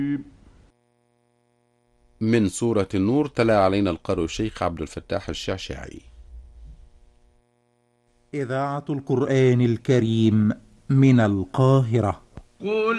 من سورة النور تلا علينا القارئ الشيخ عبد الفتاح الشعشاعي. إذاعة القرآن الكريم من القاهرة. قل